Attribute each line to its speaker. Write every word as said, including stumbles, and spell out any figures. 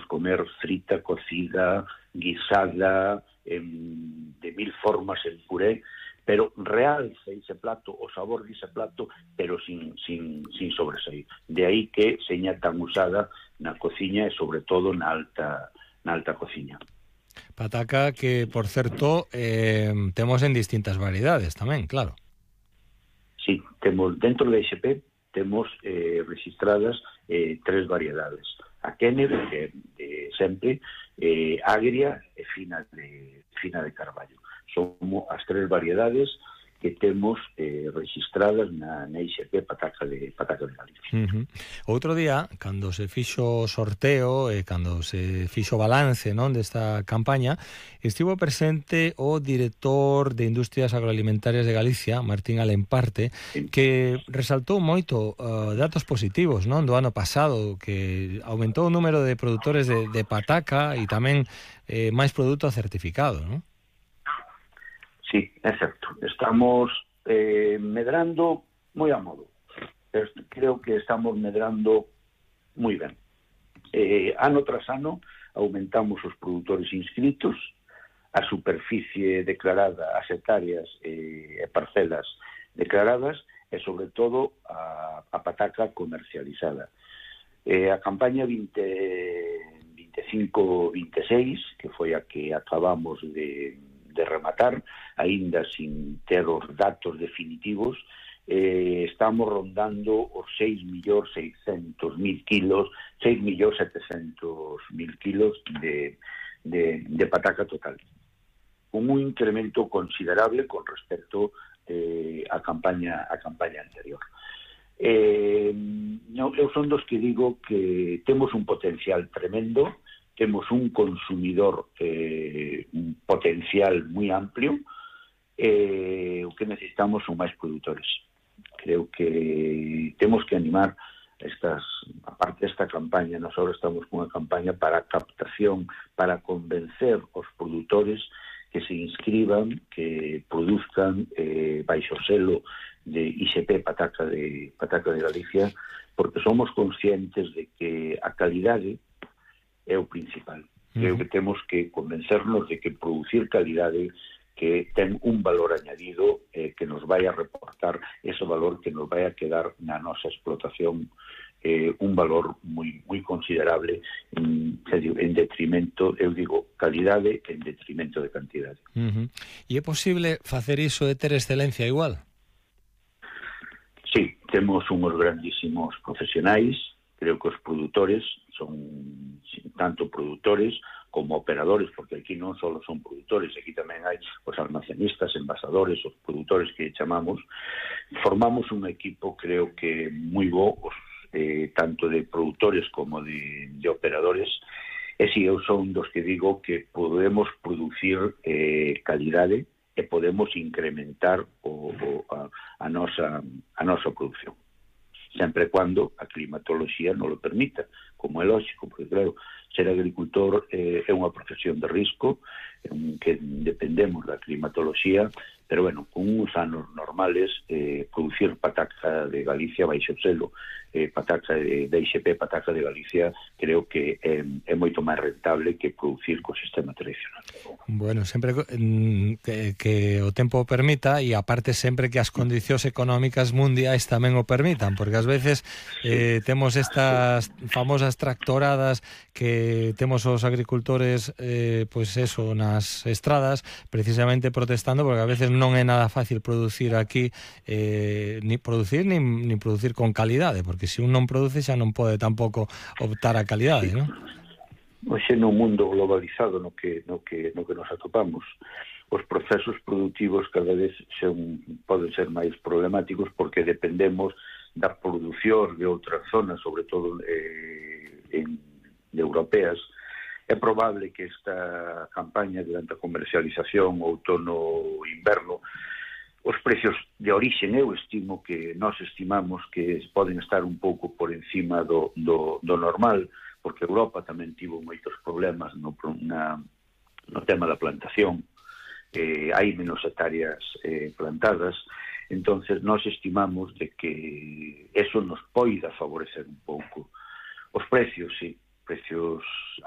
Speaker 1: comer frita, cocida, guisada, en, de mil formas en puré, pero realza ese plato, o sabor de ese plato, pero sin, sin, sin sobresair. De aí que seña tan usada na cociña e sobre todo na alta, na alta cociña.
Speaker 2: Pataca que, por certo, eh, temos en distintas variedades tamén, claro.
Speaker 1: Sí, temos dentro da I S P temos eh, registradas eh, tres variedades. A Kenneth, que de sempre, eh, agria e fina de, fina de carballo. Son as tres variedades que temos eh, registradas na, na I S P Pataca de, Pataca de Galicia.
Speaker 2: Uh-huh. Outro día, cando se fixo o sorteo e cando se fixo balance, non, desta campaña, estivo presente o director de Industrias Agroalimentarias de Galicia, Martín Alemparte,
Speaker 1: Sí.
Speaker 2: que resaltou moito uh, datos positivos, non, do ano pasado, que aumentou o número de produtores de, de pataca e tamén eh, máis produto certificado, non?
Speaker 1: Sí, é certo. Estamos eh, medrando moi a modo. Creo que estamos medrando moi ben. Eh, ano tras ano aumentamos os produtores inscritos, a superficie declarada, as hectáreas e eh, parcelas declaradas e, sobre todo, a, a pataca comercializada. Eh, a campaña vinte, veinticinco veintiséis, que foi a que acabamos de de rematar, aínda sin ter os datos definitivos, eh, estamos rondando os seis millóns seiscentos mil kilos, seis millóns setecientos mil kilos de, de, de pataca total. Un incremento considerable con respecto eh, a campaña a campaña anterior. Eh, no, eu son dos que digo que temos un potencial tremendo, temos un consumidor eh, un potencial moi amplio, eh, o que necesitamos son máis produtores. Creo que temos que animar estas, aparte desta campaña, nós agora estamos cunha campaña para captación, para convencer os produtores que se inscriban, que produzcan eh, baixo selo de I S P Pataca de, Pataca de Galicia, porque somos conscientes de que a calidade é o principal. Creo que temos que convencernos de que producir calidade que ten un valor añadido eh, que nos vai a reportar ese valor que nos vai a quedar na nosa explotación, eh, un valor moi moi considerable en, en detrimento, eu digo, calidade en detrimento de cantidade.
Speaker 2: Uh-huh. E é posible facer iso e ter excelencia igual?
Speaker 1: Sí, temos unhos grandísimos profesionais. Creo que os produtores son tanto produtores como operadores, porque aquí non só son produtores, aquí tamén hai os almacenistas, envasadores, os produtores que chamamos. Formamos un equipo, creo que moi bo, os, eh, tanto de produtores como de, de operadores, e si eu son dos que digo que podemos producir eh, calidade e podemos incrementar o, o, a, a, nosa, a nosa producción. Sempre cando a climatoloxía non lo permita, como é lógico, porque claro, ser agricultor eh, é unha profesión de risco, en que dependemos da climatoloxía, pero bueno, con uns anos normales, eh, producir pataca de Galicia baixo selo, eh, pataca de, de I S P, pataca de Galicia, creo que é, é moito máis rentable que producir co sistema tradicional.
Speaker 2: Bueno, sempre que, que o tempo o permita, e aparte sempre que as condicións económicas mundiais tamén o permitan, porque ás veces eh, temos estas famosas tractoradas que temos os agricultores eh, pois eso, nas estradas, precisamente protestando porque a veces non é nada fácil producir aquí, eh, ni producir ni, ni producir con calidade, porque se un non produce xa non pode tampouco optar a calidade,
Speaker 1: Sí.
Speaker 2: non?
Speaker 1: Hoxe no mundo globalizado no que, no que, no que nos atopamos, os procesos productivos cada vez son, poden ser máis problemáticos porque dependemos da produción de outras zonas, sobre todo eh, en, de europeas. É probable que esta campaña durante a comercialización outono-inverno os precios de orixen, eu estimo que nós estimamos que poden estar un pouco por encima do, do, do normal, porque Europa tamén tivo moitos problemas no, na, no tema da plantación, eh, hai menos hectáreas eh, plantadas, entonces nós estimamos de que eso nos poida favorecer un pouco. Os precios, sí, precios